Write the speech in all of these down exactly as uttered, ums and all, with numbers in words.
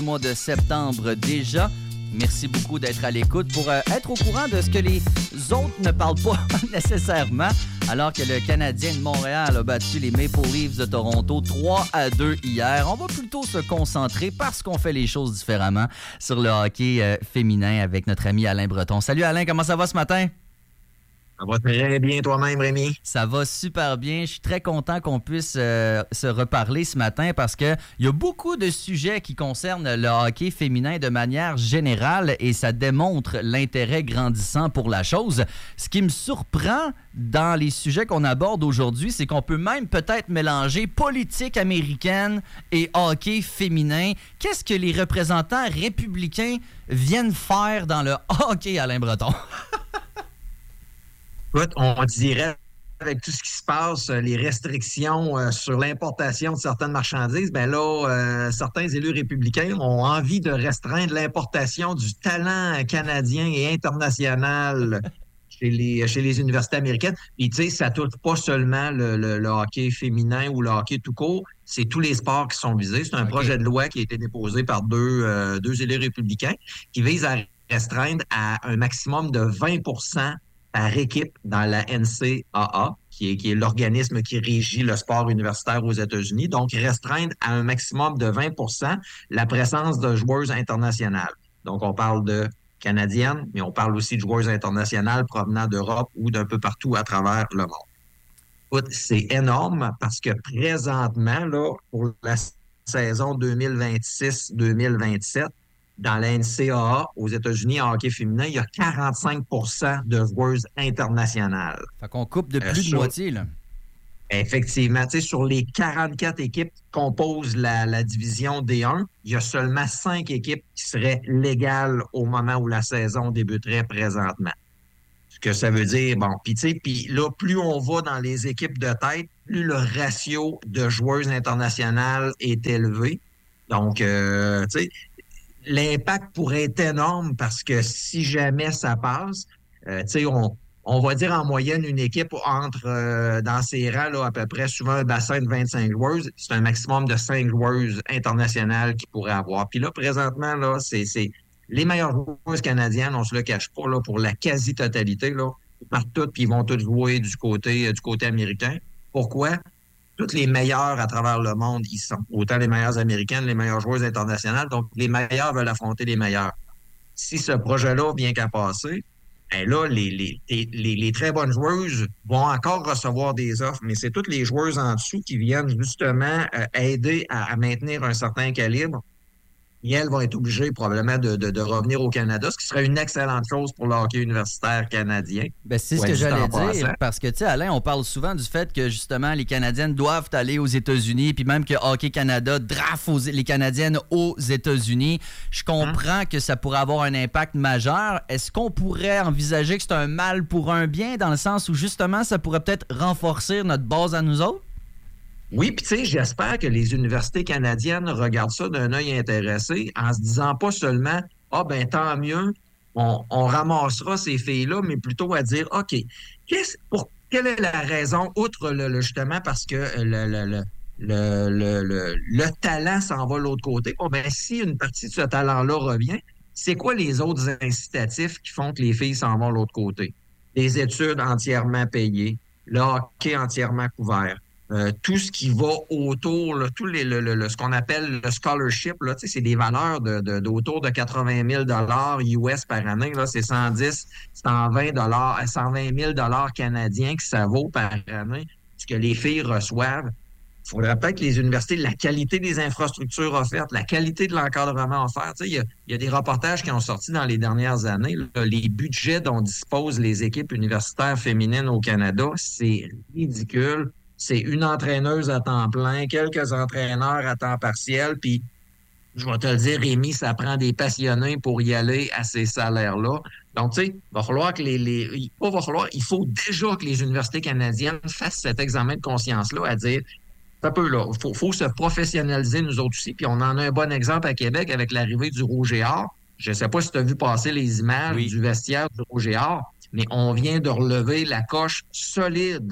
Mois de septembre déjà. Merci beaucoup d'être à l'écoute pour euh, être au courant de ce que les autres ne parlent pas nécessairement. Alors que le Canadien de Montréal a battu les Maple Leafs de Toronto trois à deux hier. On va plutôt se concentrer parce qu'on fait les choses différemment sur le hockey euh, féminin avec notre ami Alain Breton. Salut Alain, comment ça va ce matin? Ça va très bien toi-même, Rémi. Ça va super bien. Je suis très content qu'on puisse euh, se reparler ce matin parce qu'il y a beaucoup de sujets qui concernent le hockey féminin de manière générale et ça démontre l'intérêt grandissant pour la chose. Ce qui me surprend dans les sujets qu'on aborde aujourd'hui, c'est qu'on peut même peut-être mélanger politique américaine et hockey féminin. Qu'est-ce que les représentants républicains viennent faire dans le hockey, Alain Breton? Écoute, on dirait, avec tout ce qui se passe, les restrictions euh, sur l'importation de certaines marchandises, ben là, euh, certains élus républicains ont envie de restreindre l'importation du talent canadien et international chez les, chez les universités américaines. Puis, tu sais, ça touche pas seulement le, le, le hockey féminin ou le hockey tout court, c'est tous les sports qui sont visés. C'est un okay. projet de loi qui a été déposé par deux, euh, deux élus républicains qui vise à restreindre à un maximum de vingt pour cent par équipe dans la N C A A, qui est, qui est l'organisme qui régit le sport universitaire aux États-Unis. Donc, restreindre à un maximum de vingt pour cent la présence de joueuses internationales. Donc, on parle de canadiennes, mais on parle aussi de joueuses internationales provenant d'Europe ou d'un peu partout à travers le monde. Écoute, c'est énorme parce que présentement, là, pour la saison deux mille vingt-six deux mille vingt-sept, dans la N C A A, aux États-Unis, en hockey féminin, il y a quarante-cinq pour cent de joueuses internationales. Fait qu'on coupe de plus euh, de sur... moitié, là. Effectivement. Tu sais, sur les quarante-quatre équipes qui composent la, la division D un, il y a seulement cinq équipes qui seraient légales au moment où la saison débuterait présentement. Ce que ça veut dire, bon, puis tu sais, puis là, plus on va dans les équipes de tête, plus le ratio de joueuses internationales est élevé. Donc, euh, tu sais, l'impact pourrait être énorme parce que si jamais ça passe, euh, tu sais, on, on va dire en moyenne une équipe entre, euh, dans ses rangs, là, à peu près souvent un bassin de vingt-cinq joueuses, c'est un maximum de cinq joueuses internationales qu'ils pourraient avoir. Puis là, présentement, là, c'est, c'est les meilleures joueuses canadiennes, on se le cache pas, là, pour la quasi-totalité, là, ils partent toutes, puis ils vont toutes jouer du côté, euh, du côté américain. Pourquoi? Toutes les meilleures à travers le monde y sont. Autant les meilleures américaines, les meilleures joueuses internationales. Donc, les meilleures veulent affronter les meilleures. Si ce projet-là vient qu'à passer, bien là, les, les, les, les très bonnes joueuses vont encore recevoir des offres, mais c'est toutes les joueuses en dessous qui viennent justement euh, aider à, à maintenir un certain calibre. Et elles vont être obligées probablement de, de, de revenir au Canada, ce qui serait une excellente chose pour le hockey universitaire canadien. Ben, c'est ce que j'allais dire, parce que, tu sais, Alain, on parle souvent du fait que, justement, les Canadiennes doivent aller aux États-Unis, puis même que Hockey Canada draft aux, les Canadiennes aux États-Unis. Je comprends hein? que ça pourrait avoir un impact majeur. Est-ce qu'on pourrait envisager que c'est un mal pour un bien, dans le sens où, justement, ça pourrait peut-être renforcer notre base à nous autres? Oui, puis tu sais, j'espère que les universités canadiennes regardent ça d'un œil intéressé en se disant pas seulement « Ah, ben tant mieux, on, on ramassera ces filles-là », mais plutôt à dire « OK, qu'est-ce, pour, quelle est la raison, outre le, le justement parce que le, le, le, le, le, le, le talent s'en va de l'autre côté, oh, ben si une partie de ce talent-là revient, c'est quoi les autres incitatifs qui font que les filles s'en vont de l'autre côté? Les études entièrement payées, le hockey entièrement couvert. Euh, tout ce qui va autour, là, tout les, le, le, ce qu'on appelle le scholarship, là, c'est des valeurs de, de, d'autour de quatre-vingt mille dollars U S par année. Là, c'est cent dix, cent vingt dollars, cent vingt mille dollars canadiens que ça vaut par année, ce que les filles reçoivent. Il faudrait peut-être que les universités, la qualité des infrastructures offertes, la qualité de l'encadrement offert. Il y a, y a des reportages qui ont sorti dans les dernières années. Là, les budgets dont disposent les équipes universitaires féminines au Canada, c'est ridicule. C'est une entraîneuse à temps plein, quelques entraîneurs à temps partiel, puis je vais te le dire, Rémi, ça prend des passionnés pour y aller à ces salaires-là. Donc, tu sais, il va falloir que les... les il, pas va falloir, il faut déjà que les universités canadiennes fassent cet examen de conscience-là à dire, un peu là, il faut, faut se professionnaliser nous autres aussi, puis on en a un bon exemple à Québec avec l'arrivée du Rouge et Or. Je ne sais pas si tu as vu passer les images oui. du vestiaire du Rouge et Or, mais on vient de relever la coche solide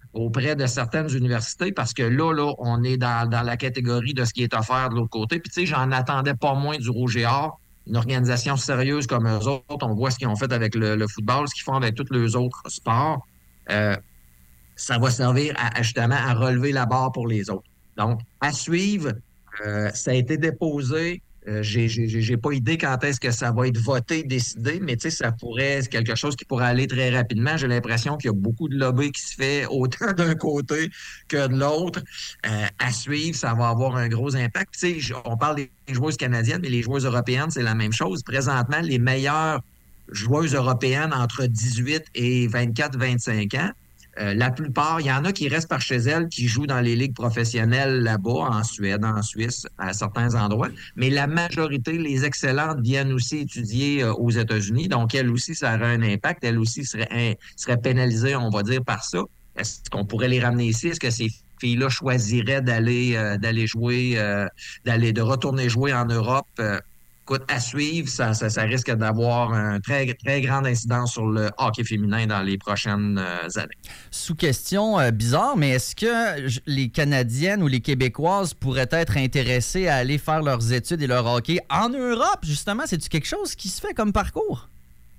auprès de certaines universités parce que là, là, on est dans, dans la catégorie de ce qui est offert de l'autre côté. Puis, tu sais, j'en attendais pas moins du Rouge et Or, une organisation sérieuse comme eux autres. On voit ce qu'ils ont fait avec le, le football, ce qu'ils font avec tous les autres sports. Euh, ça va servir à, à, justement à relever la barre pour les autres. Donc, à suivre, euh, ça a été déposé. Euh, j'ai, j'ai, j'ai pas idée quand est-ce que ça va être voté, décidé, mais tu sais, ça pourrait, c'est quelque chose qui pourrait aller très rapidement. J'ai l'impression qu'il y a beaucoup de lobby qui se fait autant d'un côté que de l'autre. Euh, à suivre, ça va avoir un gros impact. Tu sais, on parle des joueuses canadiennes, mais les joueuses européennes, c'est la même chose. Présentement, les meilleures joueuses européennes entre dix-huit et vingt-quatre vingt-cinq ans, Euh, la plupart, il y en a qui restent par chez elles, qui jouent dans les ligues professionnelles là-bas, en Suède, en Suisse, à certains endroits. Mais la majorité, les excellentes, viennent aussi étudier euh, aux États-Unis. Donc, elles aussi, ça aurait un impact. Elles aussi seraient, un, seraient pénalisées, on va dire, par ça. Est-ce qu'on pourrait les ramener ici? Est-ce que ces filles-là choisiraient d'aller euh, d'aller jouer, euh, d'aller de retourner jouer en Europe? Euh, Écoute, à suivre, ça, ça, ça risque d'avoir un très, très grande incidence sur le hockey féminin dans les prochaines euh, années. Sous question euh, bizarre, mais est-ce que les Canadiennes ou les Québécoises pourraient être intéressées à aller faire leurs études et leur hockey en Europe, justement? C'est-tu quelque chose qui se fait comme parcours?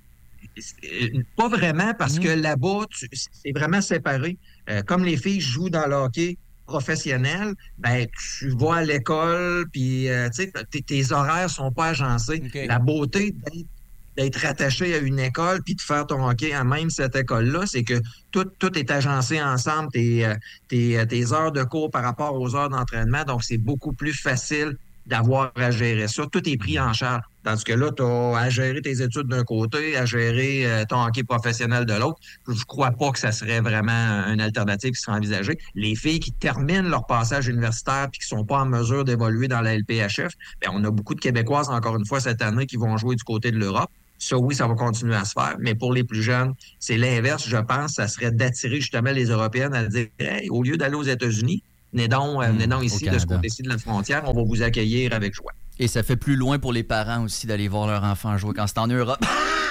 Pas vraiment, parce mmh. que là-bas, tu, c'est vraiment séparé. Euh, comme les filles jouent dans le hockey professionnel, ben tu vas à l'école, puis euh, tu sais, tes horaires sont pas agencés. Okay. La beauté d'être, d'être rattaché à une école puis de faire ton hockey à même cette école-là, c'est que tout, tout est agencé ensemble, tes, tes, tes heures de cours par rapport aux heures d'entraînement, donc c'est beaucoup plus facile d'avoir à gérer ça. Tout est pris en charge. Tandis que là, tu as à gérer tes études d'un côté, à gérer euh, ton hockey professionnel de l'autre. Je ne crois pas que ça serait vraiment une alternative qui serait envisagée. Les filles qui terminent leur passage universitaire puis qui ne sont pas en mesure d'évoluer dans la L P H F, bien, on a beaucoup de Québécoises, encore une fois, cette année, qui vont jouer du côté de l'Europe. Ça, oui, ça va continuer à se faire. Mais pour les plus jeunes, c'est l'inverse, je pense. Ça serait d'attirer justement les Européennes à dire hey, au lieu d'aller aux États-Unis, venez donc, mmh, venez donc ici, de ce côté-ci de la frontière, on va vous accueillir avec joie. Et ça fait plus loin pour les parents aussi d'aller voir leur enfant jouer quand c'est en Europe.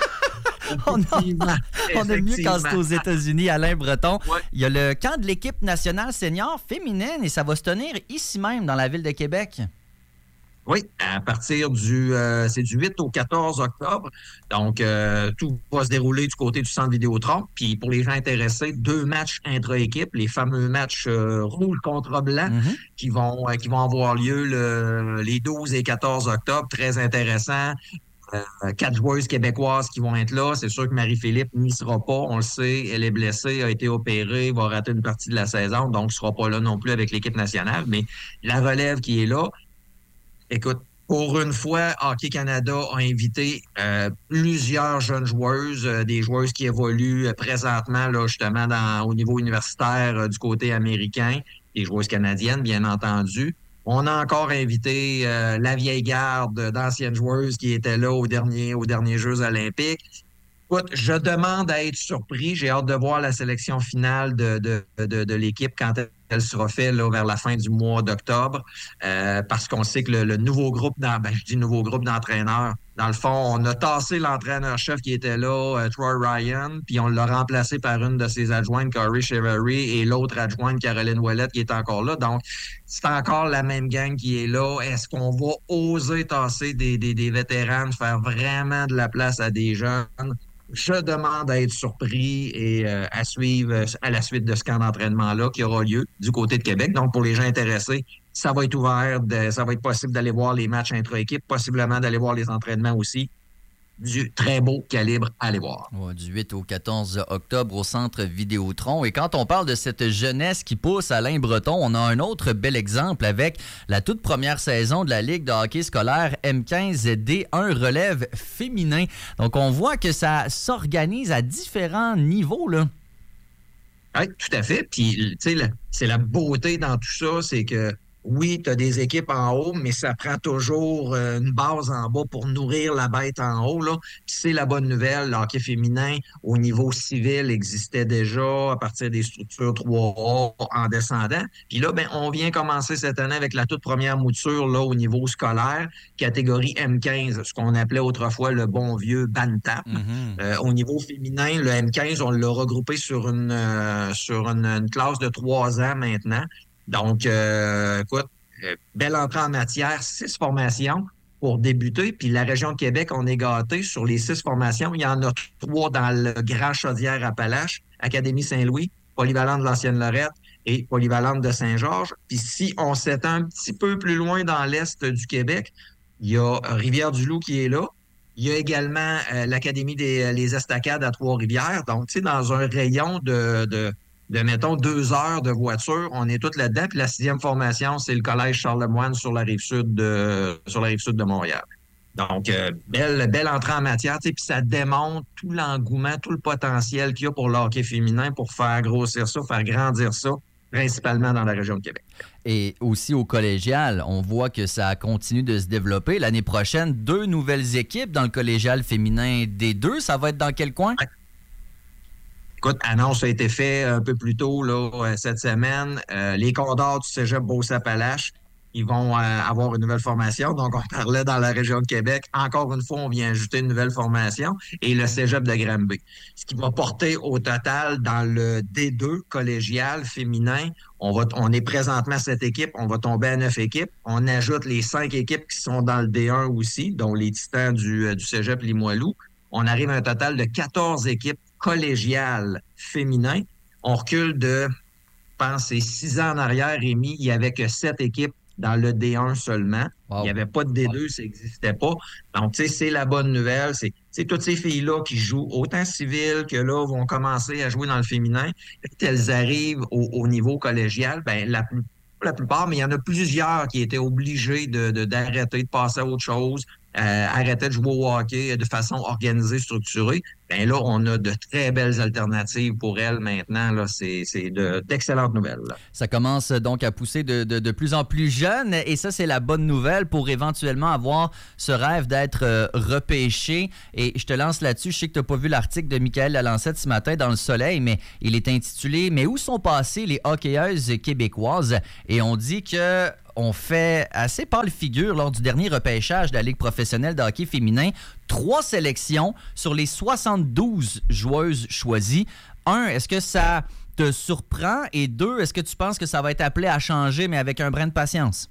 on, a, on a mieux quand c'est aux États-Unis, Alain Breton. Ouais. Il y a le camp de l'équipe nationale senior féminine et ça va se tenir ici même, dans la ville de Québec. Oui, à partir du euh, c'est du huit au quatorze octobre. Donc, euh, tout va se dérouler du côté du centre Vidéotron. Puis, pour les gens intéressés, deux matchs intra-équipe, les fameux matchs euh, rouge contre blanc, mm-hmm. qui vont euh, qui vont avoir lieu le, les douze et quatorze octobre. Très intéressant. Euh, quatre joueuses québécoises qui vont être là. C'est sûr que Marie-Philippe n'y sera pas. On le sait, elle est blessée, a été opérée, va rater une partie de la saison, donc ne sera pas là non plus avec l'équipe nationale. Mais la relève qui est là, écoute, pour une fois, Hockey Canada a invité euh, plusieurs jeunes joueuses, euh, des joueuses qui évoluent euh, présentement là, justement dans, au niveau universitaire euh, du côté américain, des joueuses canadiennes, bien entendu. On a encore invité euh, la vieille garde d'anciennes joueuses qui étaient là aux derniers, aux derniers Jeux olympiques. Écoute, je demande à être surpris. J'ai hâte de voir la sélection finale de, de, de, de l'équipe quand elle sera faite là, vers la fin du mois d'octobre. Euh, parce qu'on sait que le, le nouveau groupe, ben, je dis nouveau groupe d'entraîneurs, dans le fond, on a tassé l'entraîneur-chef qui était là, euh, Troy Ryan, puis on l'a remplacé par une de ses adjointes, Corey Chevery, et l'autre adjointe, Caroline Ouellette, qui est encore là. Donc, c'est encore la même gang qui est là. Est-ce qu'on va oser tasser des, des, des vétérans, faire vraiment de la place à des jeunes? Je demande à être surpris et euh, à suivre à la suite de ce camp d'entraînement-là qui aura lieu du côté de Québec. Donc, pour les gens intéressés, ça va être ouvert, de, ça va être possible d'aller voir les matchs intra-équipe, possiblement d'aller voir les entraînements aussi. Du très beau calibre à aller voir. Ouais, du huit au quatorze octobre au centre Vidéotron. Et quand on parle de cette jeunesse qui pousse Alain Breton, on a un autre bel exemple avec la toute première saison de la Ligue de hockey scolaire M quinze D un relève féminin. Donc, on voit que ça s'organise à différents niveaux, là. Oui, tout à fait. Puis, tu sais, c'est la beauté dans tout ça, c'est que oui, tu as des équipes en haut, mais ça prend toujours euh, une base en bas pour nourrir la bête en haut, là. Puis c'est la bonne nouvelle, le hockey féminin au niveau civil existait déjà à partir des structures trois A en descendant. Puis là, ben, on vient commencer cette année avec la toute première mouture là, au niveau scolaire, catégorie M quinze, ce qu'on appelait autrefois le bon vieux Bantam. Mm-hmm. Euh, au niveau féminin, le M quinze, on l'a regroupé sur une, euh, sur une, une classe de trois ans maintenant. Donc, euh, écoute, euh, belle entrée en matière, six formations pour débuter. Puis la région de Québec, on est gâté. Sur les six formations, il y en a trois dans le Grand Chaudière-Appalaches, Académie Saint-Louis, Polyvalente de l'Ancienne-Lorette et Polyvalente de Saint-Georges. Puis si on s'étend un petit peu plus loin dans l'est du Québec, il y a Rivière-du-Loup qui est là. Il y a également euh, l'Académie des les Estacades à Trois-Rivières. Donc, tu sais, dans un rayon de... de de, mettons, deux heures de voiture, on est tous là-dedans. Puis la sixième formation, c'est le Collège Charlemagne sur la rive sud de, sur la rive sud de Montréal. Donc, euh, belle, belle entrée en matière, tu sais, puis ça démontre tout l'engouement, tout le potentiel qu'il y a pour le hockey féminin pour faire grossir ça, faire grandir ça, principalement dans la région de Québec. Et aussi au collégial, on voit que ça continue de se développer. L'année prochaine, deux nouvelles équipes dans le collégial féminin D deux. Ça va être dans quel coin? Ouais. Écoute, annonce a été faite un peu plus tôt là, cette semaine. Euh, les Condors du Cégep Beauce-Appalaches, ils vont euh, avoir une nouvelle formation. Donc, on parlait dans la région de Québec. Encore une fois, on vient ajouter une nouvelle formation. Et le Cégep de Granby. Ce qui va porter au total dans le D deux collégial féminin. On, va, on est présentement à cette équipe. On va tomber à neuf équipes. On ajoute les cinq équipes qui sont dans le D un aussi, dont les Titans du, du Cégep Limoilou. On arrive à un total de quatorze équipes collégial féminin. On recule de, je pense, c'est six ans en arrière, Rémi, il n'y avait que sept équipes dans le D un seulement. Wow. Il n'y avait pas de D deux, wow. Ça n'existait pas. Donc, tu sais, c'est la bonne nouvelle. C'est, c'est toutes ces filles-là qui jouent autant civil que là vont commencer à jouer dans le féminin. Quand elles arrivent au, au niveau collégial, ben la plus la plupart, mais il y en a plusieurs qui étaient obligés de, de, d'arrêter, de passer à autre chose, euh, arrêter de jouer au hockey de façon organisée, structurée. Bien là, on a de très belles alternatives pour elles maintenant. Là, c'est, c'est de, d'excellentes nouvelles. Là. Ça commence donc à pousser de, de, de plus en plus jeune et ça, c'est la bonne nouvelle pour éventuellement avoir ce rêve d'être euh, repêché. Et je te lance là-dessus. Je sais que tu n'as pas vu l'article de Michaël Lalancette ce matin dans Le Soleil, mais il est intitulé « Mais où sont passées les hockeyeuses québécoises? » Et on dit que on fait assez pâle figure lors du dernier repêchage de la Ligue professionnelle de hockey féminin. Trois sélections sur les soixante-douze joueuses choisies. Un, est-ce que ça te surprend? Et deux, est-ce que tu penses que ça va être appelé à changer, mais avec un brin de patience?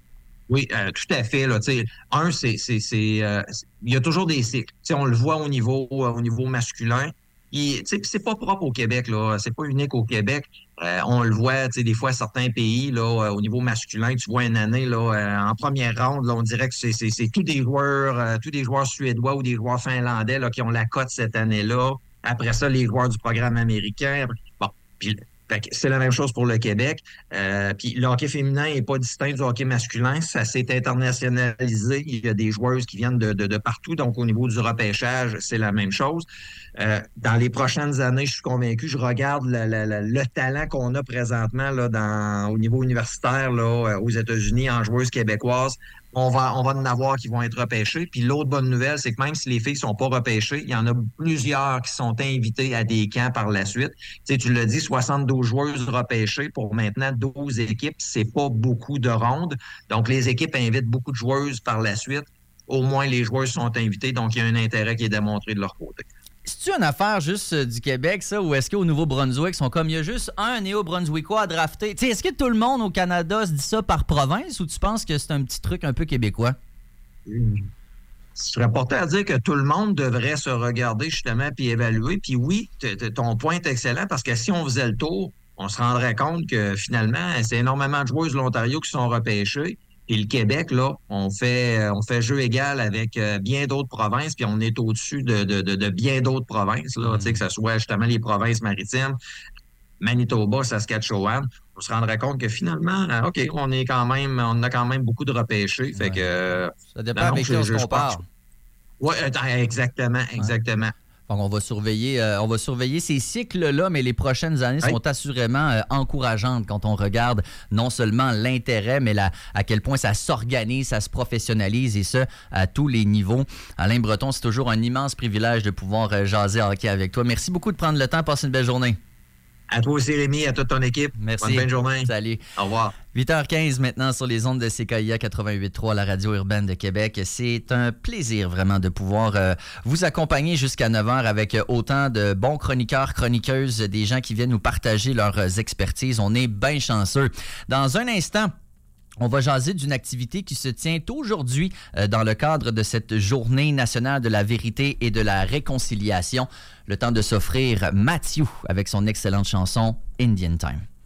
Oui, euh, tout à fait. Là, un, c'est, c'est, c'est, euh, il y a toujours des cycles. T'sais, on le voit au niveau, euh, au niveau masculin. Il, c'est pas propre au Québec, là. C'est pas unique au Québec. Euh, on le voit, des fois, certains pays, là, euh, au niveau masculin, tu vois une année, là, euh, en première ronde, là, on dirait que c'est, c'est, c'est tous des joueurs, euh, tous des joueurs suédois ou des joueurs finlandais, là, qui ont la cote cette année-là. Après ça, les joueurs du programme américain. Bon, puis c'est la même chose pour le Québec. Euh, puis le hockey féminin n'est pas distinct du hockey masculin. Ça s'est internationalisé. Il y a des joueuses qui viennent de, de, de partout. Donc, au niveau du repêchage, c'est la même chose. Euh, dans les prochaines années, je suis convaincu, je regarde la, la, la, le talent qu'on a présentement là, dans, au niveau universitaire là, aux États-Unis en joueuses québécoises. On va, on va en avoir qui vont être repêchés. Puis l'autre bonne nouvelle, c'est que même si les filles sont pas repêchées, il y en a plusieurs qui sont invitées à des camps par la suite. Tu sais, tu l'as dit, soixante-douze joueuses repêchées pour maintenant douze équipes. C'est pas beaucoup de rondes. Donc, les équipes invitent beaucoup de joueuses par la suite. Au moins, les joueuses sont invitées. Donc, il y a un intérêt qui est démontré de leur côté. C'est-tu une affaire juste euh, du Québec, ça, ou est-ce qu'au Nouveau-Brunswick, ils sont comme, il y a juste un néo-brunswickois à drafter? T'sais, est-ce que tout le monde au Canada se dit ça par province ou tu penses que c'est un petit truc un peu québécois? Mmh. Je serais porté à dire que tout le monde devrait se regarder justement puis évaluer. Puis oui, t- t- ton point est excellent parce que si on faisait le tour, on se rendrait compte que finalement, c'est énormément de joueuses de l'Ontario qui sont repêchées. Et le Québec, là, on fait on fait jeu égal avec euh, bien d'autres provinces, puis on est au-dessus de, de, de, de bien d'autres provinces, là, mmh. Tu sais, que ce soit justement les provinces maritimes, Manitoba, Saskatchewan. On se rendrait compte que finalement, OK, on est quand même, on a quand même beaucoup de repêchés. Fait ouais. que ça dépend non, avec qui on se compare. Oui, exactement, exactement. Ouais. Donc, on va surveiller, euh, on va surveiller ces cycles-là, mais les prochaines années oui. sont assurément euh, encourageantes quand on regarde non seulement l'intérêt, mais la, à quel point ça s'organise, ça se professionnalise et ce, à tous les niveaux. Alain Breton, c'est toujours un immense privilège de pouvoir euh, jaser hockey avec toi. Merci beaucoup de prendre le temps. Passe une belle journée. À toi aussi, Rémi, à toute ton équipe. Merci. Bonne fin de journée. Salut. Au revoir. huit heures quinze maintenant sur les ondes de C K I A quatre-vingt-huit trois, la radio urbaine de Québec. C'est un plaisir vraiment de pouvoir euh, vous accompagner jusqu'à neuf heures avec autant de bons chroniqueurs, chroniqueuses, des gens qui viennent nous partager leurs expertises. On est bien chanceux. Dans un instant, on va jaser d'une activité qui se tient aujourd'hui euh, dans le cadre de cette Journée nationale de la vérité et de la réconciliation. Le temps de s'offrir Matthew avec son excellente chanson Indian Time.